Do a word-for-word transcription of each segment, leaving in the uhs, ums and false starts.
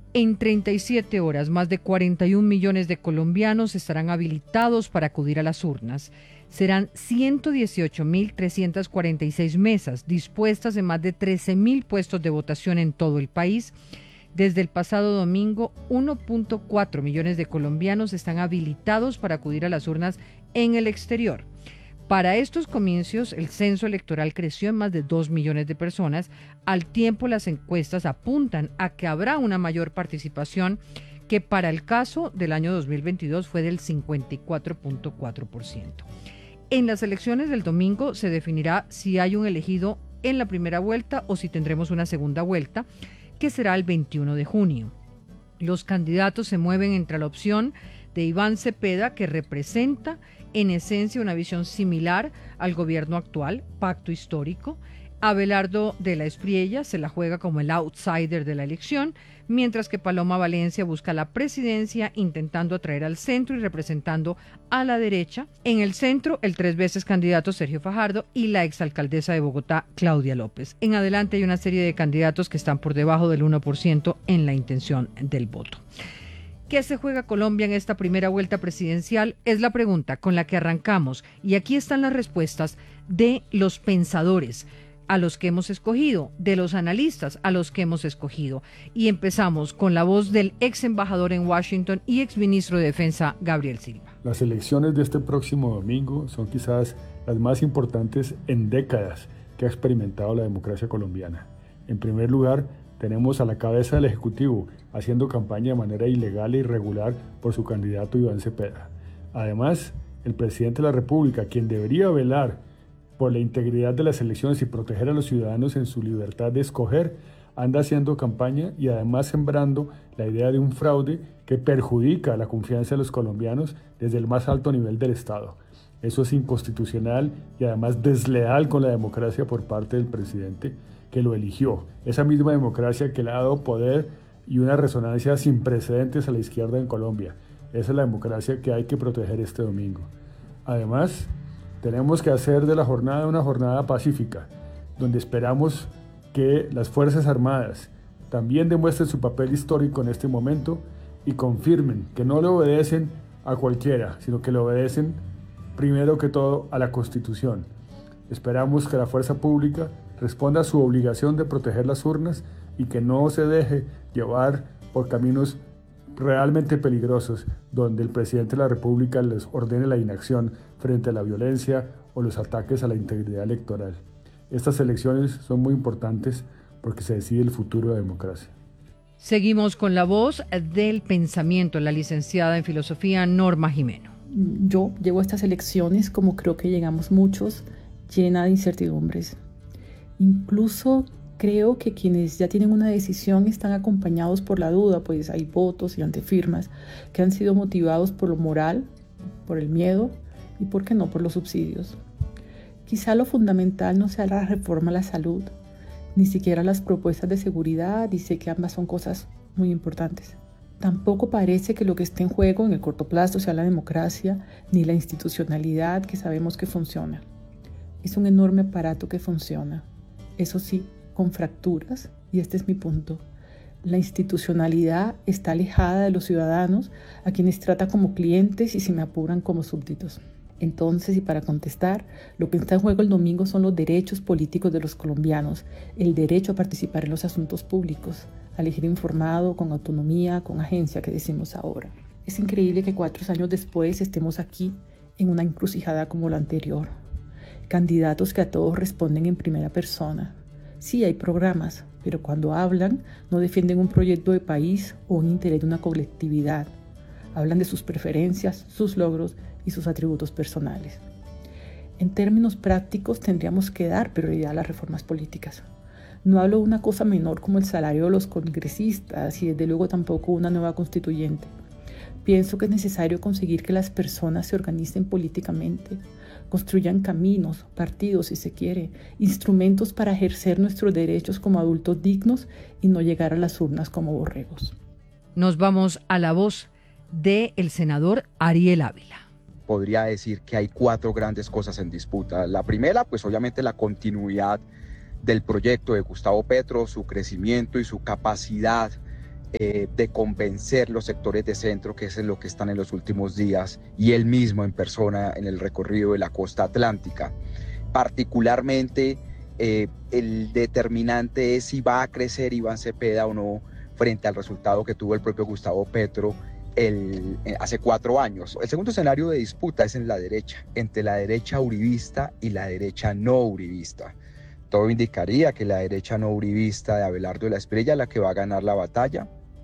En treinta y siete horas, más de cuarenta y un millones de colombianos estarán habilitados para acudir a las urnas. Serán ciento dieciocho mil trescientas cuarenta y seis mesas dispuestas en más de trece mil puestos de votación en todo el país. Desde el pasado domingo, uno punto cuatro millones de colombianos están habilitados para acudir a las urnas en el exterior. Para estos comicios, el censo electoral creció en más de dos millones de personas. Al tiempo, las encuestas apuntan a que habrá una mayor participación, que para el caso del año dos mil veintidós fue del cincuenta y cuatro punto cuatro por ciento. En las elecciones del domingo se definirá si hay un elegido en la primera vuelta o si tendremos una segunda vuelta, que será el veintiuno de junio. Los candidatos se mueven entre la opción de Iván Cepeda, que representa en esencia una visión similar al gobierno actual, pacto histórico. Abelardo de la Espriella se la juega como el outsider de la elección, mientras que Paloma Valencia busca la presidencia intentando atraer al centro y representando a la derecha. En el centro, el tres veces candidato Sergio Fajardo y la exalcaldesa de Bogotá, Claudia López. En adelante hay una serie de candidatos que están por debajo del uno por ciento en la intención del voto. ¿Qué se juega Colombia en esta primera vuelta presidencial? Es la pregunta con la que arrancamos, y aquí están las respuestas de los pensadores a los que hemos escogido, de los analistas a los que hemos escogido. Y empezamos con la voz del ex embajador en Washington y ex ministro de Defensa, Gabriel Silva. Las elecciones de este próximo domingo son quizás las más importantes en décadas que ha experimentado la democracia colombiana. En primer lugar, tenemos a la cabeza del Ejecutivo haciendo campaña de manera ilegal e irregular por su candidato Iván Cepeda. Además, el presidente de la República, quien debería velar por la integridad de las elecciones y proteger a los ciudadanos en su libertad de escoger, anda haciendo campaña y además sembrando la idea de un fraude que perjudica la confianza de los colombianos desde el más alto nivel del Estado. Eso es inconstitucional y además desleal con la democracia por parte del presidente que lo eligió. Esa misma democracia que le ha dado poder y una resonancia sin precedentes a la izquierda en Colombia. Esa es la democracia que hay que proteger este domingo. Además, tenemos que hacer de la jornada una jornada pacífica, donde esperamos que las Fuerzas Armadas también demuestren su papel histórico en este momento y confirmen que no le obedecen a cualquiera, sino que le obedecen primero que todo a la Constitución. Esperamos que la fuerza pública responda a su obligación de proteger las urnas y que no se deje llevar por caminos realmente peligrosos, donde el presidente de la República les ordene la inacción frente a la violencia o los ataques a la integridad electoral. Estas elecciones son muy importantes porque se decide el futuro de la democracia. Seguimos con la voz del pensamiento, la licenciada en filosofía Norma Jimeno. Yo llego a estas elecciones, como creo que llegamos muchos, llena de incertidumbres. Incluso creo que quienes ya tienen una decisión están acompañados por la duda, pues hay votos y antefirmas que han sido motivados por lo moral, por el miedo y, ¿por qué no?, por los subsidios. Quizá lo fundamental no sea la reforma a la salud, ni siquiera las propuestas de seguridad, y sé que ambas son cosas muy importantes. Tampoco parece que lo que esté en juego en el corto plazo sea la democracia, ni la institucionalidad que sabemos que funciona. Es un enorme aparato que funciona. Eso sí, con fracturas, y este es mi punto. La institucionalidad está alejada de los ciudadanos, a quienes trata como clientes y, si me apuran, como súbditos. Entonces, y para contestar, lo que está en juego el domingo son los derechos políticos de los colombianos, el derecho a participar en los asuntos públicos, a elegir informado, con autonomía, con agencia, que decimos ahora. Es increíble que cuatro años después estemos aquí en una encrucijada como la anterior. Candidatos que a todos responden en primera persona. Sí, hay programas, pero cuando hablan no defienden un proyecto de país o un interés de una colectividad. Hablan de sus preferencias, sus logros y sus atributos personales. En términos prácticos, tendríamos que dar prioridad a las reformas políticas. No hablo de una cosa menor como el salario de los congresistas y desde luego tampoco una nueva constituyente. Pienso que es necesario conseguir que las personas se organicen políticamente, construyan caminos, partidos si se quiere, instrumentos para ejercer nuestros derechos como adultos dignos y no llegar a las urnas como borregos. Nos vamos a la voz del senador Ariel Ávila. Podría decir que hay cuatro grandes cosas en disputa. La primera, pues obviamente la continuidad del proyecto de Gustavo Petro, su crecimiento y su capacidad eh, de convencer los sectores de centro, que es en lo que están en los últimos días, y él mismo en persona en el recorrido de la costa atlántica. Particularmente, eh, el determinante es si va a crecer Iván Cepeda o no frente al resultado que tuvo el propio Gustavo Petro el, hace cuatro años. El segundo escenario de disputa es en la derecha, entre la derecha uribista y la derecha no uribista. Todo indicaría que la derecha no uribista de Abelardo de la Espriella es la que va a ganar la batalla,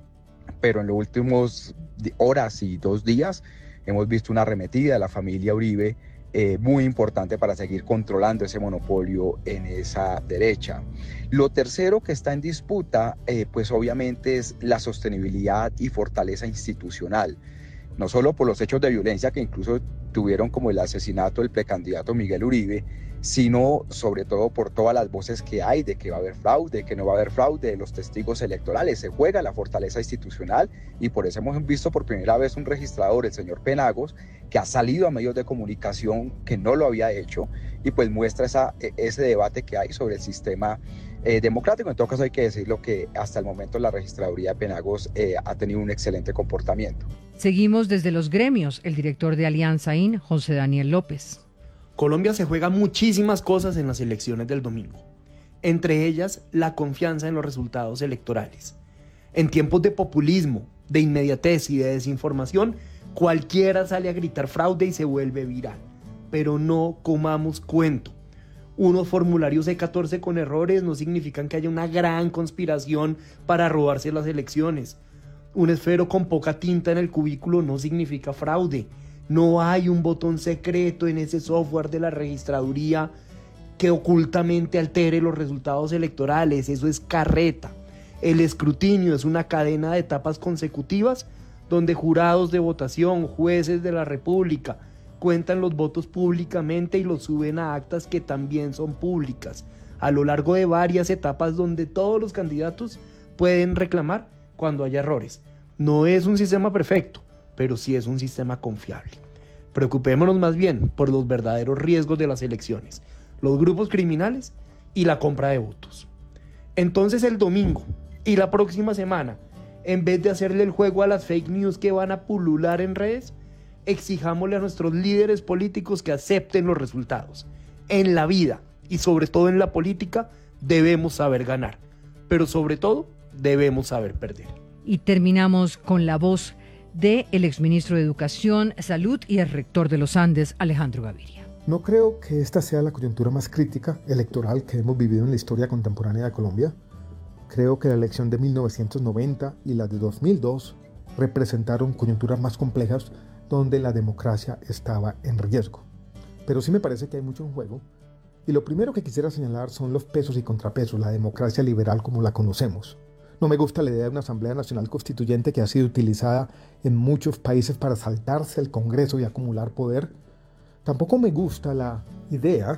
pero en los últimos horas y dos días hemos visto una arremetida de la familia Uribe eh, muy importante para seguir controlando ese monopolio en esa derecha. Lo tercero que está en disputa, eh, pues obviamente es la sostenibilidad y fortaleza institucional, no solo por los hechos de violencia que incluso tuvieron como el asesinato del precandidato Miguel Uribe, sino sobre todo por todas las voces que hay de que va a haber fraude, que no va a haber fraude, de los testigos electorales. Se juega la fortaleza institucional y por eso hemos visto por primera vez un registrador, el señor Penagos, que ha salido a medios de comunicación que no lo había hecho y pues muestra esa, ese debate que hay sobre el sistema eh, democrático. En todo caso hay que decirlo que hasta el momento la registraduría de Penagos eh, ha tenido un excelente comportamiento. Seguimos desde los gremios, el director de Alianza I N, José Daniel López. Colombia se juega muchísimas cosas en las elecciones del domingo, entre ellas la confianza en los resultados electorales. En tiempos de populismo, de inmediatez y de desinformación, cualquiera sale a gritar fraude y se vuelve viral. Pero no comamos cuento. Unos formularios E catorce con errores no significan que haya una gran conspiración para robarse las elecciones. Un esfero con poca tinta en el cubículo no significa fraude. No hay un botón secreto en ese software de la registraduría que ocultamente altere los resultados electorales. Eso es carreta. El escrutinio es una cadena de etapas consecutivas donde jurados de votación, jueces de la República, cuentan los votos públicamente y los suben a actas que también son públicas, a lo largo de varias etapas donde todos los candidatos pueden reclamar cuando haya errores. No es un sistema perfecto, pero sí es un sistema confiable. Preocupémonos más bien por los verdaderos riesgos de las elecciones, los grupos criminales y la compra de votos. Entonces el domingo y la próxima semana, en vez de hacerle el juego a las fake news que van a pulular en redes, exijámosle a nuestros líderes políticos que acepten los resultados. En la vida y sobre todo en la política debemos saber ganar, pero sobre todo debemos saber perder. Y terminamos con la voz del exministro de Educación, Salud y el rector de los Andes, Alejandro Gaviria. No creo que esta sea la coyuntura más crítica electoral que hemos vivido en la historia contemporánea de Colombia. Creo que la elección de mil novecientos noventa y la de dos mil dos representaron coyunturas más complejas donde la democracia estaba en riesgo. Pero sí me parece que hay mucho en juego. Y lo primero que quisiera señalar son los pesos y contrapesos, la democracia liberal como la conocemos. No me gusta la idea de una Asamblea Nacional Constituyente que ha sido utilizada en muchos países para saltarse el Congreso y acumular poder. Tampoco me gusta la idea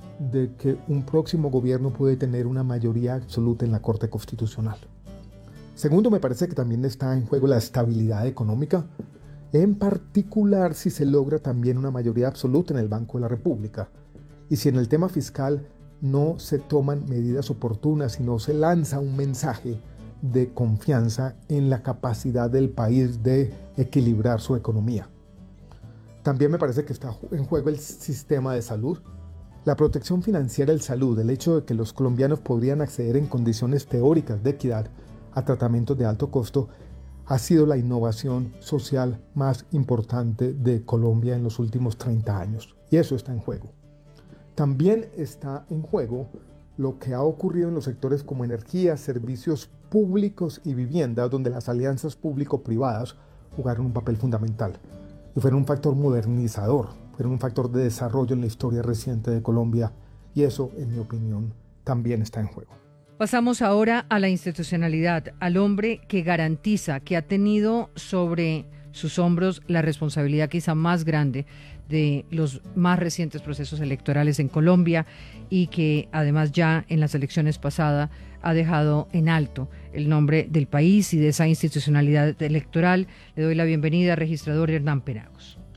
de que un próximo gobierno puede tener una mayoría absoluta en la Corte Constitucional. Segundo, me parece que también está en juego la estabilidad económica, en particular si se logra también una mayoría absoluta en el Banco de la República. Y si en el tema fiscal no se toman medidas oportunas y no se lanza un mensaje de confianza en la capacidad del país de equilibrar su economía. También me parece que está en juego el sistema de salud, la protección financiera del salud, el hecho de que los colombianos podrían acceder en condiciones teóricas de equidad a tratamientos de alto costo, ha sido la innovación social más importante de Colombia en los últimos treinta años, y eso está en juego. También está en juego lo que ha ocurrido en los sectores como energía, servicios públicos y vivienda, donde las alianzas público-privadas jugaron un papel fundamental y fueron un factor modernizador, fueron un factor de desarrollo en la historia reciente de Colombia, y eso, en mi opinión, también está en juego. Pasamos ahora a la institucionalidad, al hombre que garantiza, que ha tenido sobre sus hombros la responsabilidad quizá más grande de los más recientes procesos electorales en Colombia y que además ya en las elecciones pasadas ha dejado en alto el nombre del país y de esa institucionalidad electoral. Le doy la bienvenida al registrador Hernán Penagos.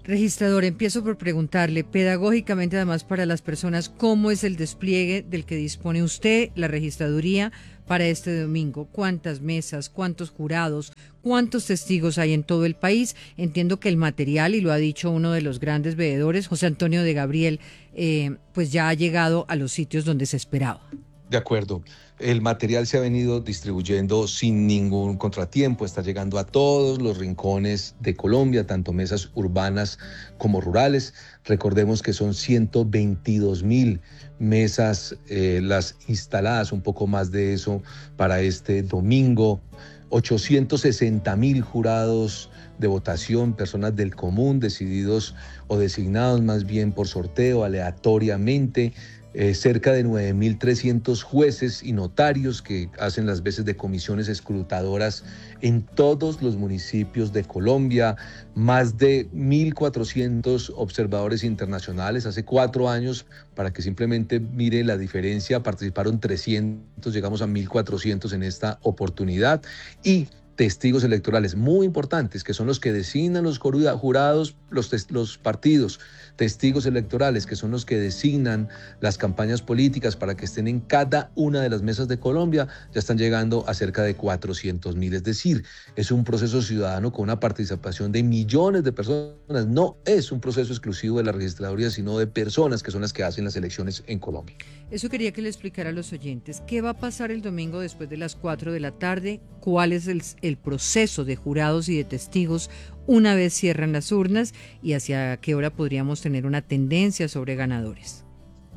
Registrador, empiezo por preguntarle pedagógicamente, además para las personas, ¿cómo es el despliegue del que dispone usted, la registraduría, para este domingo? ¿Cuántas mesas, cuántos jurados, cuántos testigos hay en todo el país? Entiendo que el material, y lo ha dicho uno de los grandes veedores, José Antonio de Gabriel, eh, pues ya ha llegado a los sitios donde se esperaba. De acuerdo. El material se ha venido distribuyendo sin ningún contratiempo, está llegando a todos los rincones de Colombia, tanto mesas urbanas como rurales. Recordemos que son ciento veintidós mil mesas eh, las instaladas, un poco más de eso para este domingo, ochocientos sesenta mil jurados de votación, personas del común decididos o designados más bien por sorteo aleatoriamente. Eh, cerca de nueve mil trescientos jueces y notarios que hacen las veces de comisiones escrutadoras en todos los municipios de Colombia, más de mil cuatrocientos observadores internacionales. Hace cuatro años, para que simplemente mire la diferencia, participaron trescientos, llegamos a mil cuatrocientos en esta oportunidad, y testigos electorales muy importantes, que son los que designan los jurados, los, los partidos, testigos electorales, que son los que designan las campañas políticas para que estén en cada una de las mesas de Colombia, ya están llegando a cerca de cuatrocientos mil. Es decir, es un proceso ciudadano con una participación de millones de personas. No es un proceso exclusivo de la registraduría, sino de personas que son las que hacen las elecciones en Colombia. Eso quería que le explicara a los oyentes. ¿Qué va a pasar el domingo después de las cuatro de la tarde? ¿Cuál es el, el proceso de jurados y de testigos una vez cierran las urnas? ¿Y hacia qué hora podríamos tener una tendencia sobre ganadores?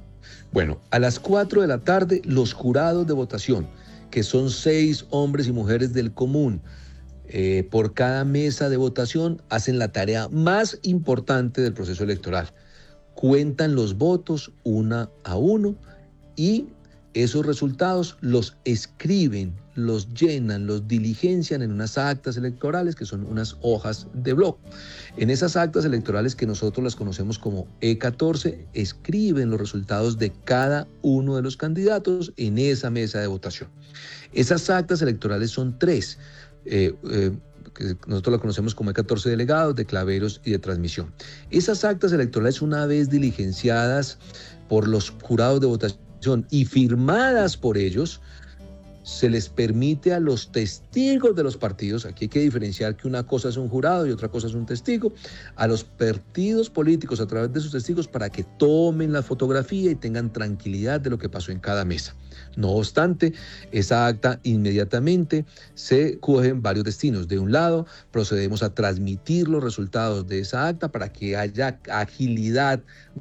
Bueno, a las cuatro de la tarde, los jurados de votación, que son seis hombres y mujeres del común, eh, por cada mesa de votación, hacen la tarea más importante del proceso electoral. Cuentan los votos una a uno y esos resultados los escriben, los llenan, los diligencian en unas actas electorales que son unas hojas de blog. En esas actas electorales, que nosotros las conocemos como E catorce, escriben los resultados de cada uno de los candidatos en esa mesa de votación. Esas actas electorales son tres, eh, eh, que nosotros las conocemos como E catorce delegados, de claveros y de transmisión. Esas actas electorales, una vez diligenciadas por los jurados de votación y firmadas por ellos, se les permite a los testigos de los partidos, aquí hay que diferenciar que una cosa es un jurado y otra cosa es un testigo, a los partidos políticos a través de sus testigos, para que tomen la fotografía y tengan tranquilidad de lo que pasó en cada mesa. No obstante, esa acta inmediatamente se cogen varios destinos. De un lado, procedemos a transmitir los resultados de esa acta para que haya agilidad,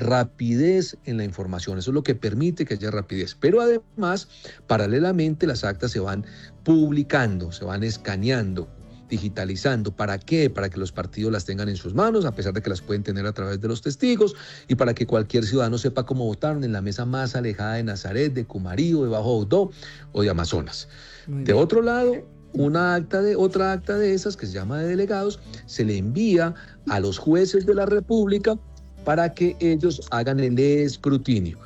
rapidez en la información. Eso es lo que permite que haya rapidez. Pero además, paralelamente, las actas se van publicando, se van escaneando, digitalizando. ¿Para qué? Para que los partidos las tengan en sus manos, a pesar de que las pueden tener a través de los testigos, y para que cualquier ciudadano sepa cómo votaron en la mesa más alejada de Nazaret, de Cumarío, de Bajo Audó o de Amazonas. De otro lado, una acta de, otra acta de esas, que se llama de delegados, se le envía a los jueces de la República para que ellos hagan el escrutinio.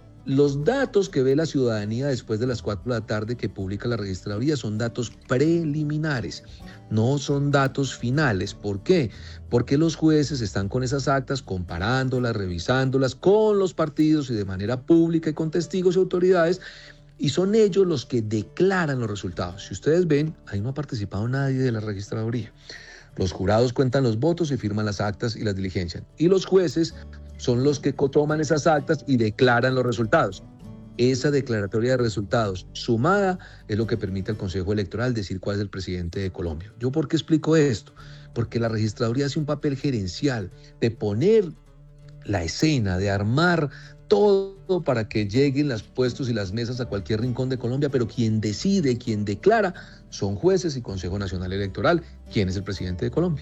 Los datos que ve la ciudadanía después de las cuatro de la tarde que publica la registraduría son datos preliminares, no son datos finales. ¿Por qué? Porque los jueces están con esas actas comparándolas, revisándolas con los partidos y de manera pública y con testigos y autoridades, y son ellos los que declaran los resultados. Si ustedes ven, ahí no ha participado nadie de la registraduría. Los jurados cuentan los votos y firman las actas y las diligencian, y los jueces son los que toman esas actas y declaran los resultados. Esa declaratoria de resultados sumada es lo que permite al Consejo Electoral decir cuál es el presidente de Colombia. ¿Yo por qué explico esto? Porque la registraduría hace un papel gerencial de poner la escena, de armar todo para que lleguen los puestos y las mesas a cualquier rincón de Colombia, pero quien decide, quien declara, son jueces y Consejo Nacional Electoral, quien es el presidente de Colombia.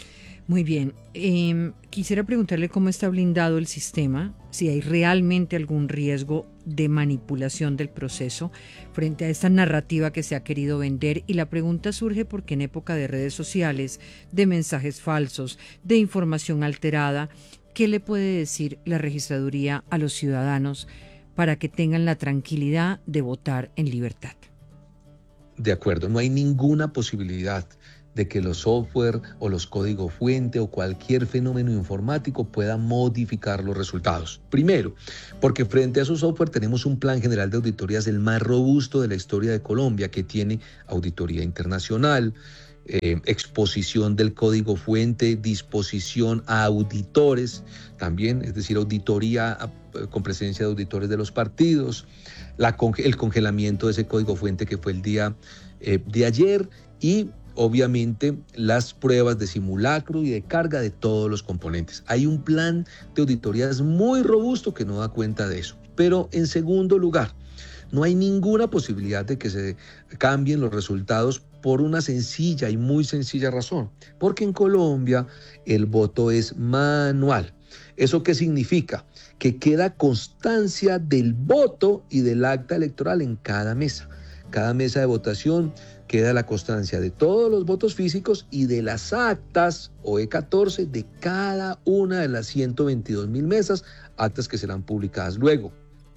Muy bien, eh, quisiera preguntarle cómo está blindado el sistema, si hay realmente algún riesgo de manipulación del proceso frente a esta narrativa que se ha querido vender, y la pregunta surge porque en época de redes sociales, de mensajes falsos, de información alterada, ¿qué le puede decir la registraduría a los ciudadanos para que tengan la tranquilidad de votar en libertad? De acuerdo, no hay ninguna posibilidad de que los software o los códigos fuente o cualquier fenómeno informático pueda modificar los resultados. Primero, porque frente a esos software tenemos un plan general de auditorías el más robusto de la historia de Colombia, que tiene auditoría internacional, Eh, exposición del código fuente, disposición a auditores también, es decir, auditoría a, con presencia de auditores de los partidos, la, el congelamiento de ese código fuente que fue el día eh, de ayer y obviamente las pruebas de simulacro y de carga de todos los componentes. Hay un plan de auditorías muy robusto que no da cuenta de eso. Pero en segundo lugar, no hay ninguna posibilidad de que se cambien los resultados por una sencilla y muy sencilla razón, porque en Colombia el voto es manual. ¿Eso qué significa? Que queda constancia del voto y del acta electoral en cada mesa. Cada mesa de votación queda la constancia de todos los votos físicos y de las actas o E catorce de cada una de las ciento veintidós mil mesas, actas que serán publicadas luego.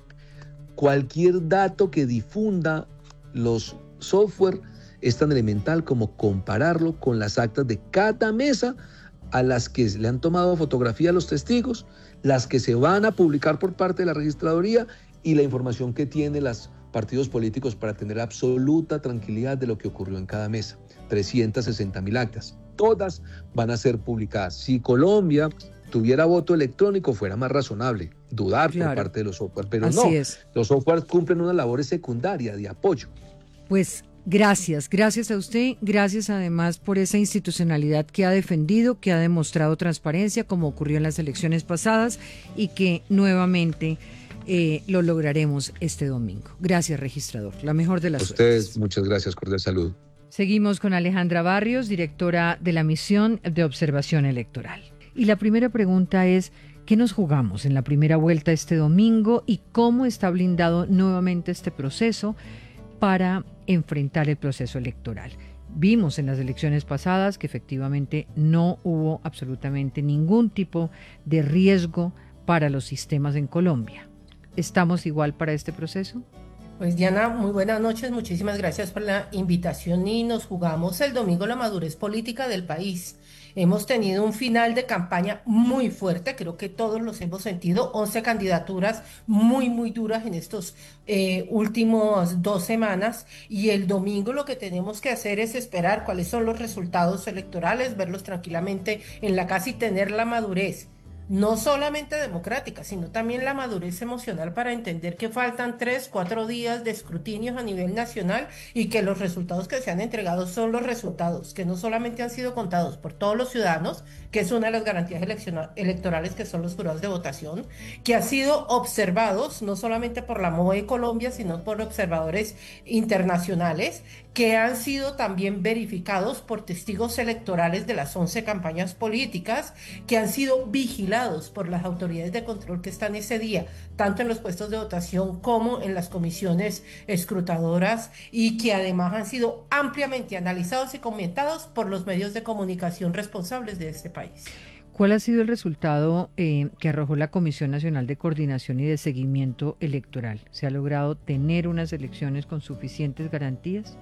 Cualquier dato que difunda los software es tan elemental como compararlo con las actas de cada mesa a las que le han tomado fotografía a los testigos, las que se van a publicar por parte de la registraduría y la información que tienen los partidos políticos para tener absoluta tranquilidad de lo que ocurrió en cada mesa. trescientas sesenta mil actas. Todas van a ser publicadas. Si Colombia tuviera voto electrónico, fuera más razonable dudar claro. por parte de los software, pero Así no, es. Los software cumplen una labor secundaria de apoyo. Pues gracias, gracias a usted, gracias además por esa institucionalidad que ha defendido, que ha demostrado transparencia, como ocurrió en las elecciones pasadas, y que nuevamente eh, lo lograremos este domingo. Gracias, registrador, la mejor de las suertes. Ustedes, muchas gracias, cordial saludo. Seguimos con Alejandra Barrios, directora de la Misión de Observación Electoral. Y la primera pregunta es, ¿qué nos jugamos en la primera vuelta este domingo y cómo está blindado nuevamente este proceso para enfrentar el proceso electoral? Vimos en las elecciones pasadas que efectivamente no hubo absolutamente ningún tipo de riesgo para los sistemas en Colombia. ¿Estamos igual para este proceso? Pues Diana, muy buenas noches, muchísimas gracias por la invitación y nos jugamos el domingo la madurez política del país. Hemos tenido un final de campaña muy fuerte, creo que todos los hemos sentido, once candidaturas muy, muy duras en estos eh, últimos dos semanas y el domingo lo que tenemos que hacer es esperar cuáles son los resultados electorales, verlos tranquilamente en la casa y tener la madurez. No solamente democrática, sino también la madurez emocional para entender que faltan tres, cuatro días de escrutinios a nivel nacional y que los resultados que se han entregado son los resultados, que no solamente han sido contados por todos los ciudadanos, que es una de las garantías electorales que son los jurados de votación, que han sido observados no solamente por la M O E Colombia, sino por observadores internacionales, que han sido también verificados por testigos electorales de las once campañas políticas, que han sido vigilados por las autoridades de control que están ese día, tanto en los puestos de votación como en las comisiones escrutadoras, y que además han sido ampliamente analizados y comentados por los medios de comunicación responsables de este país. ¿Cuál ha sido el resultado eh, que arrojó la Comisión Nacional de Coordinación y de Seguimiento Electoral? ¿Se ha logrado tener unas elecciones con suficientes garantías?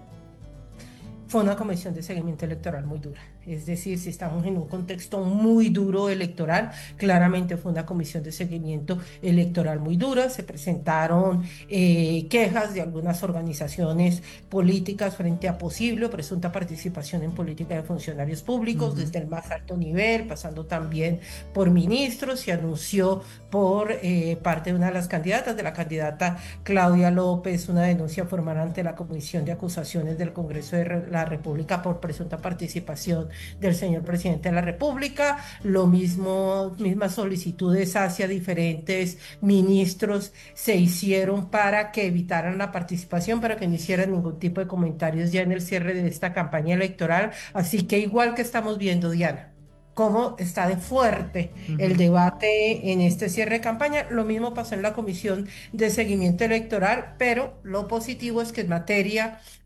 Fue una comisión de seguimiento electoral muy dura, es decir, si estamos en un contexto muy duro electoral, claramente fue una comisión de seguimiento electoral muy dura. Se presentaron eh, quejas de algunas organizaciones políticas frente a posible o presunta participación en política de funcionarios públicos, uh-huh. desde el más alto nivel, pasando también por ministros. Se anunció por eh, parte de una de las candidatas, de la candidata Claudia López, una denuncia formal ante la Comisión de Acusaciones del Congreso de la República por presunta participación del señor presidente de la República. Lo mismo, mismas solicitudes hacia diferentes ministros se hicieron para que evitaran la participación, para que no hicieran ningún tipo de comentarios ya en el cierre de esta campaña electoral. Así que igual que estamos viendo, Diana, cómo está de fuerte uh-huh. el debate en este cierre de campaña, lo mismo pasó en la Comisión de Seguimiento Electoral, pero lo positivo es que en materia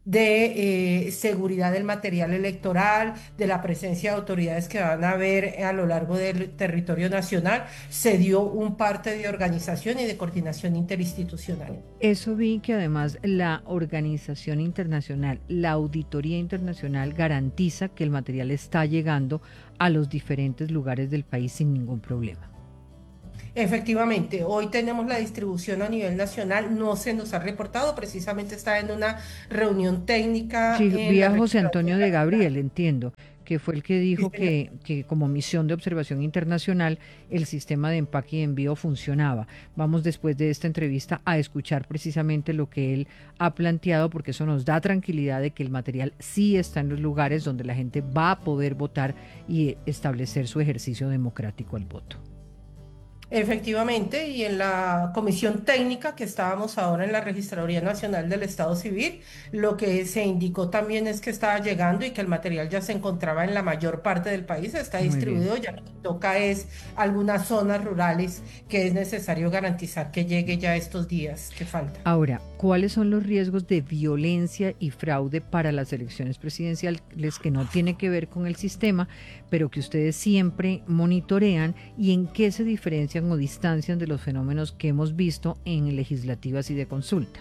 de eh, seguridad del material electoral, de la presencia de autoridades que van a haber a lo largo del territorio nacional, se dio un parte de organización y de coordinación interinstitucional. Eso vi que además la organización internacional, la auditoría internacional garantiza que el material está llegando a los diferentes lugares del país sin ningún problema. Efectivamente, hoy tenemos la distribución a nivel nacional, no se nos ha reportado, precisamente está en una reunión técnica. Sí, vi a José Antonio de Gabriel, entiendo, que fue el que dijo sí, que, que como misión de observación internacional el sistema de empaque y envío funcionaba. Vamos después de esta entrevista a escuchar precisamente lo que él ha planteado, porque eso nos da tranquilidad de que el material sí está en los lugares donde la gente va a poder votar y establecer su ejercicio democrático al voto. Efectivamente, y en la comisión técnica que estábamos ahora en la Registraduría Nacional del Estado Civil, lo que se indicó también es que estaba llegando y que el material ya se encontraba en la mayor parte del país, está distribuido, ya lo que toca es algunas zonas rurales que es necesario garantizar que llegue ya estos días que faltan. Ahora, ¿cuáles son los riesgos de violencia y fraude para las elecciones presidenciales que no tiene que ver con el sistema, pero que ustedes siempre monitorean, y en qué se diferencian o distancian de los fenómenos que hemos visto en legislativas y de consulta?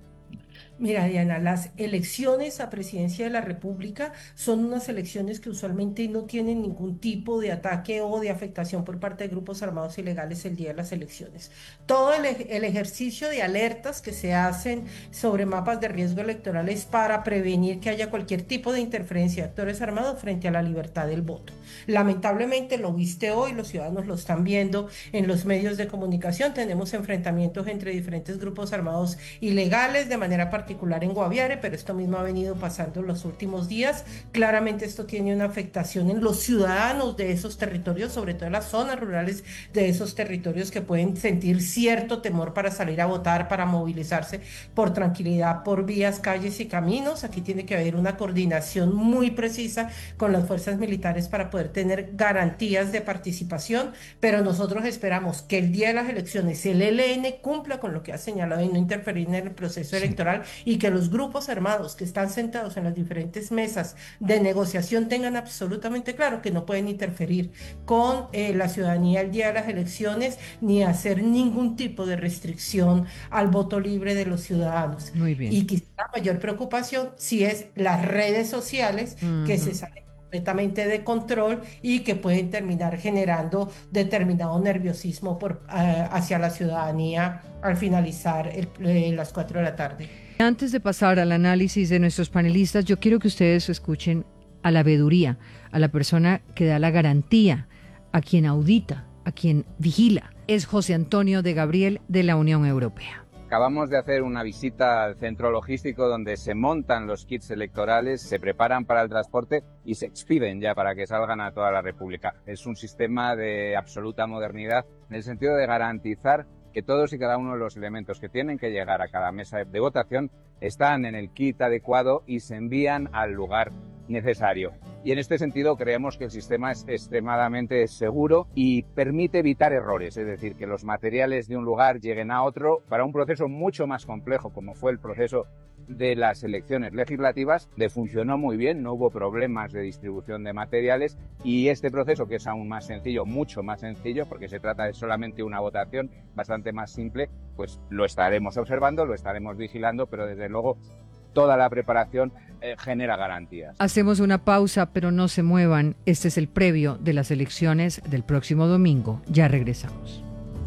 Mira, Diana, las elecciones a presidencia de la República son unas elecciones que usualmente no tienen ningún tipo de ataque o de afectación por parte de grupos armados ilegales el día de las elecciones. Todo el, el ejercicio de alertas que se hacen sobre mapas de riesgo electoral es para prevenir que haya cualquier tipo de interferencia de actores armados frente a la libertad del voto. Lamentablemente, lo viste hoy, los ciudadanos lo están viendo en los medios de comunicación, tenemos enfrentamientos entre diferentes grupos armados ilegales de manera particular particular en Guaviare, pero esto mismo ha venido pasando en los últimos días. Claramente esto tiene una afectación en los ciudadanos de esos territorios, sobre todo en las zonas rurales de esos territorios, que pueden sentir cierto temor para salir a votar, para movilizarse por tranquilidad por vías, calles y caminos. Aquí tiene que haber una coordinación muy precisa con las fuerzas militares para poder tener garantías de participación, pero nosotros esperamos que el día de las elecciones el E L N cumpla con lo que ha señalado y no interferir en el proceso electoral, y que los grupos armados que están sentados en las diferentes mesas de negociación tengan absolutamente claro que no pueden interferir con eh, la ciudadanía el día de las elecciones, ni hacer ningún tipo de restricción al voto libre de los ciudadanos. Muy bien. Y quizá la mayor preocupación sí es las redes sociales, uh-huh, que se salen completamente de control y que pueden terminar generando determinado nerviosismo por, uh, hacia la ciudadanía al finalizar el, eh, las cuatro de la tarde. Antes de pasar al análisis de nuestros panelistas, yo quiero que ustedes escuchen a la veeduría, a la persona que da la garantía, a quien audita, a quien vigila. Es José Antonio de Gabriel, de la Unión Europea. Acabamos de hacer una visita al centro logístico donde se montan los kits electorales, se preparan para el transporte y se expiden ya para que salgan a toda la República. Es un sistema de absoluta modernidad en el sentido de garantizar que todos y cada uno de los elementos que tienen que llegar a cada mesa de votación están en el kit adecuado y se envían al lugar necesario. Y en este sentido creemos que el sistema es extremadamente seguro y permite evitar errores, es decir, que los materiales de un lugar lleguen a otro para un proceso mucho más complejo, como fue el proceso de las elecciones legislativas. Le funcionó muy bien, no hubo problemas de distribución de materiales, y este proceso, que es aún más sencillo, mucho más sencillo, porque se trata de solamente una votación bastante más simple, pues lo estaremos observando, lo estaremos vigilando, pero desde luego toda la preparación eh, genera garantías. Hacemos una pausa, pero no se muevan. Este es el previo de las elecciones del próximo domingo. Ya regresamos.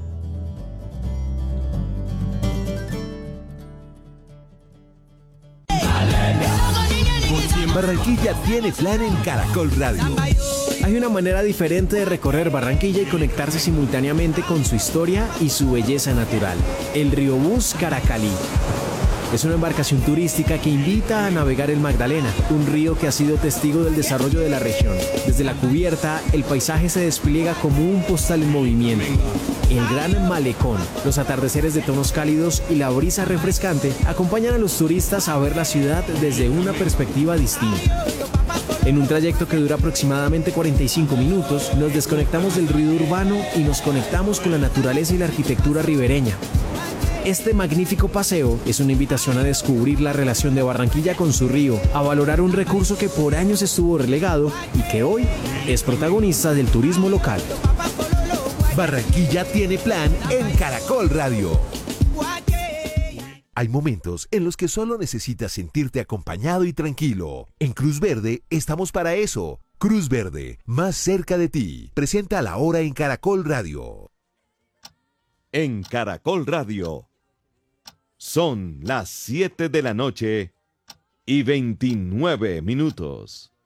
Porque en Barranquilla tiene plan en Caracol Radio. Hay una manera diferente de recorrer Barranquilla y conectarse simultáneamente con su historia y su belleza natural. El Riobús Caracalí. Es una embarcación turística que invita a navegar el Magdalena, un río que ha sido testigo del desarrollo de la región. Desde la cubierta, el paisaje se despliega como un postal en movimiento. El gran malecón, los atardeceres de tonos cálidos y la brisa refrescante acompañan a los turistas a ver la ciudad desde una perspectiva distinta. En un trayecto que dura aproximadamente cuarenta y cinco minutos, nos desconectamos del ruido urbano y nos conectamos con la naturaleza y la arquitectura ribereña. Este magnífico paseo es una invitación a descubrir la relación de Barranquilla con su río, a valorar un recurso que por años estuvo relegado y que hoy es protagonista del turismo local. Barranquilla tiene plan en Caracol Radio. Hay momentos en los que solo necesitas sentirte acompañado y tranquilo. En Cruz Verde estamos para eso. Cruz Verde, más cerca de ti. Presenta la hora en Caracol Radio. En Caracol Radio. Son las siete de la noche y veintinueve minutos.